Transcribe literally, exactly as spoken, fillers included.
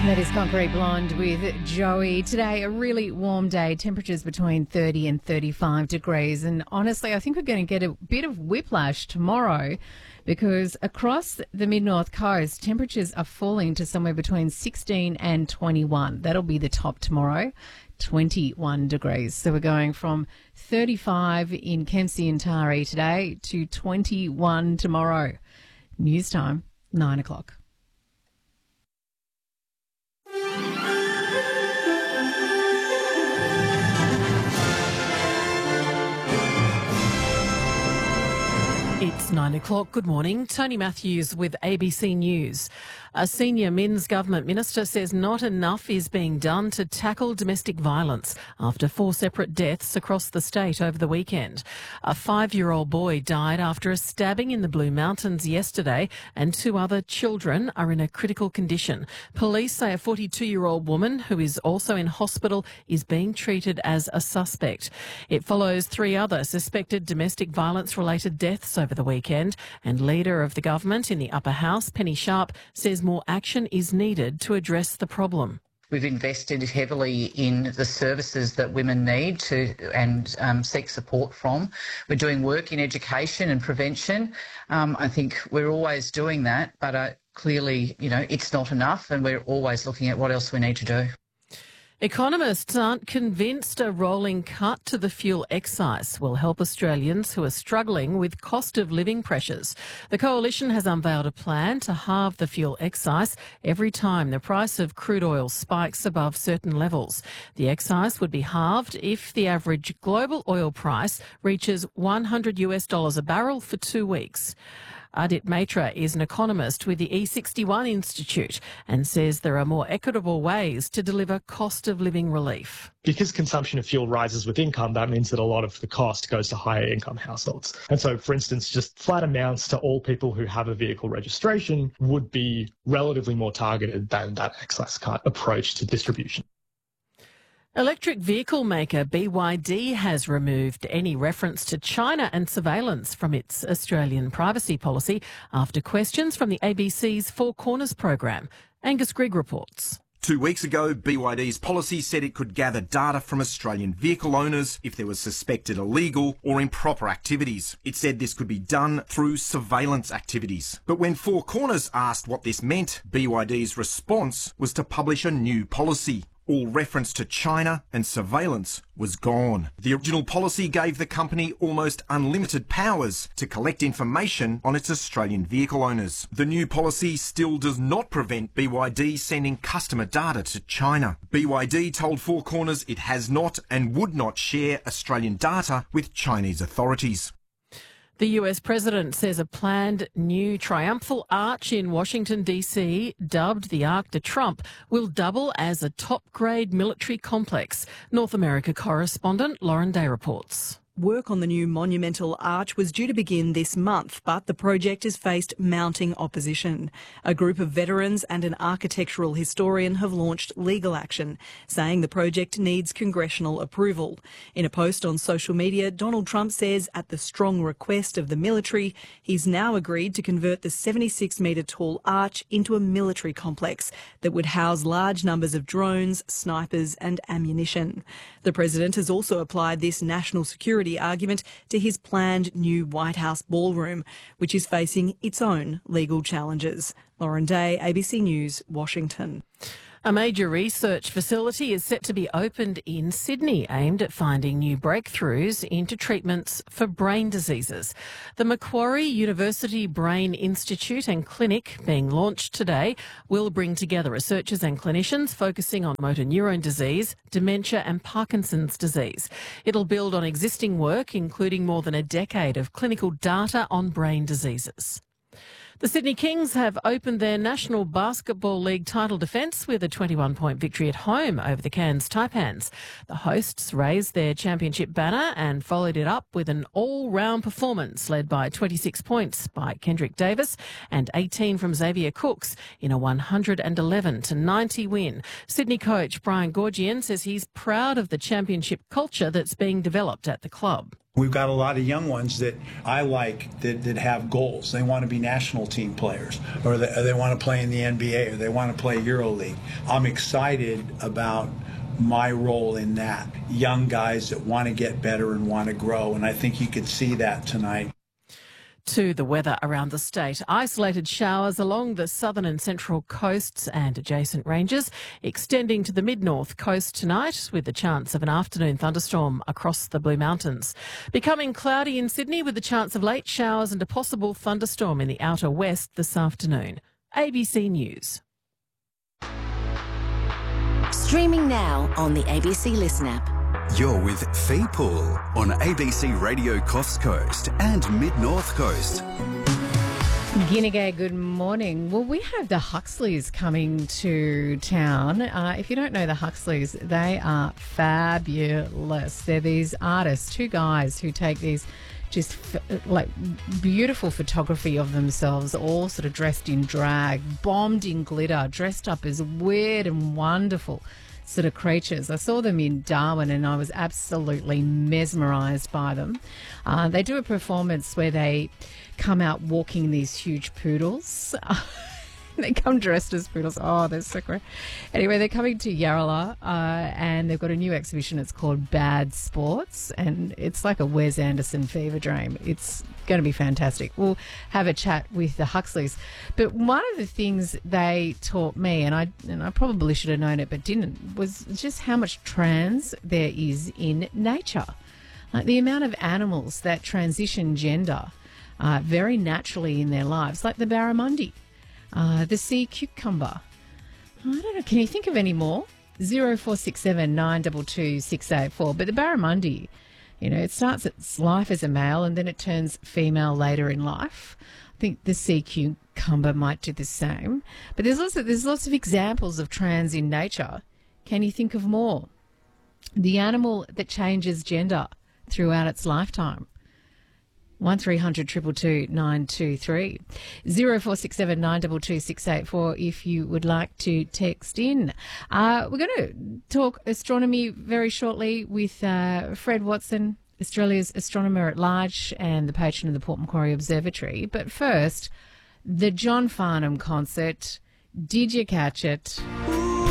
That is Concrete Blonde with Joey. Today, a really warm day, temperatures between thirty and thirty-five degrees. And honestly, I think we're going to get a bit of whiplash tomorrow because across the mid-north coast, temperatures are falling to somewhere between sixteen and twenty-one. That'll be the top tomorrow, twenty-one degrees. So we're going from thirty-five in Kempsey and Taree today to twenty-one tomorrow. News time, nine o'clock. It's nine o'clock. Good morning. Tony Matthews with A B C News. A senior Minns government minister says not enough is being done to tackle domestic violence after four separate deaths across the state over the weekend. A five-year-old boy died after a stabbing in the Blue Mountains yesterday, and two other children are in a critical condition. Police say a forty-two-year-old woman who is also in hospital is being treated as a suspect. It follows three other suspected domestic violence-related deaths over the weekend, and Leader of the government in the Upper House, Penny Sharp, says more action is needed to address the problem. We've invested heavily in the services that women need to and um, seek support from. We're doing work in education and prevention. Um, I think we're always doing that, but uh, clearly, you know, it's not enough, and we're always looking at what else we need to do. Economists aren't convinced a rolling cut to the fuel excise will help Australians who are struggling with cost of living pressures. The Coalition has unveiled a plan to halve the fuel excise every time the price of crude oil spikes above certain levels. The excise would be halved if the average global oil price reaches one hundred US dollars a barrel for two weeks. Adit Matra is an economist with the E sixty-one Institute and says there are more equitable ways to deliver cost of living relief. Because consumption of fuel rises with income, that means that a lot of the cost goes to higher income households. And so, for instance, just flat amounts to all people who have a vehicle registration would be relatively more targeted than that excise cut approach to distribution. Electric vehicle maker B Y D has removed any reference to China and surveillance from its Australian privacy policy after questions from the A B C's Four Corners program. Angus Grigg reports. Two weeks ago, B Y D's policy said it could gather data from Australian vehicle owners if there was suspected illegal or improper activities. It said this could be done through surveillance activities. But when Four Corners asked what this meant, B Y D's response was to publish a new policy. All reference to China and surveillance was gone. The original policy gave the company almost unlimited powers to collect information on its Australian vehicle owners. The new policy still does not prevent B Y D sending customer data to China. B Y D told Four Corners it has not and would not share Australian data with Chinese authorities. The U S president says a planned new triumphal arch in Washington, D C, dubbed the Arc de Trump, will double as a top-grade military complex. North America correspondent Lauren Day reports. Work on the new monumental arch was due to begin this month, but the project has faced mounting opposition. A group of veterans and an architectural historian have launched legal action, saying the project needs congressional approval. In a post on social media, Donald Trump says at the strong request of the military, he's now agreed to convert the seventy-six metre tall arch into a military complex that would house large numbers of drones, snipers and ammunition. The president has also applied this national security argument to his planned new White House ballroom, which is facing its own legal challenges. Lauren Day, A B C News, Washington. A major research facility is set to be opened in Sydney, aimed at finding new breakthroughs into treatments for brain diseases. The Macquarie University Brain Institute and Clinic, being launched today, will bring together researchers and clinicians focusing on motor neurone disease, dementia and Parkinson's disease. It'll build on existing work, including more than a decade of clinical data on brain diseases. The Sydney Kings have opened their National Basketball League title defence with a twenty-one point victory at home over the Cairns Taipans. The hosts raised their championship banner and followed it up with an all-round performance led by twenty-six points by Kendrick Davis and eighteen from Xavier Cooks in a one hundred eleven to ninety win. Sydney coach Brian Goorjian says he's proud of the championship culture that's being developed at the club. We've got a lot of young ones that I like that, that have goals. They want to be national team players, or they, or they want to play in the N B A, or they want to play EuroLeague. I'm excited about my role in that. Young guys that want to get better and want to grow, and I think you could see that tonight. To the weather around the state. Isolated showers along the southern and central coasts and adjacent ranges, extending to the mid-north coast tonight with the chance of an afternoon thunderstorm across the Blue Mountains. Becoming cloudy in Sydney with the chance of late showers and a possible thunderstorm in the outer west this afternoon. A B C News. Streaming now on the A B C Listen app. You're with Fee Poole on A B C Radio Coffs Coast and Mid-North Coast. Guinea, good morning. Well, we have the Huxleys coming to town. Uh, if you don't know the Huxleys, they are fabulous. They're these artists, two guys who take these just f- like beautiful photography of themselves, all sort of dressed in drag, bombed in glitter, dressed up as weird and wonderful sort of creatures. I saw them in Darwin and I was absolutely mesmerised by them. Uh, they do a performance where they come out walking these huge poodles. They come dressed as poodles. Oh, they're so great. Anyway, they're coming to Yarrallah uh, and they've got a new exhibition. It's called Bad Sports and it's like a Wes Anderson fever dream. It's going to be fantastic. We'll have a chat with the Huxleys. But one of the things they taught me, and I and I probably should have known it but didn't, was just how much trans there is in nature. Like the amount of animals that transition gender uh, very naturally in their lives, like the barramundi. Uh, the sea cucumber. I don't know. Can you think of any more? zero four six seven nine two two six eight four. But the barramundi, you know, it starts its life as a male and then it turns female later in life. I think the sea cucumber might do the same. But there's also there's lots of examples of trans in nature. Can you think of more? The animal that changes gender throughout its lifetime. One three hundred two two two nine two three. zero four six seven nine two two six eight four if you would like to text in. Uh, we're going to talk astronomy very shortly with uh, Fred Watson, Australia's astronomer at large and the patron of the Port Macquarie Observatory. But first, the John Farnham concert. Did you catch it?